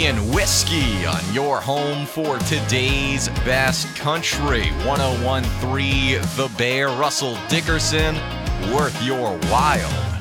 Canadian whiskey on your home for today's best country. 101.3 The Bear, Russell Dickerson, worth your while.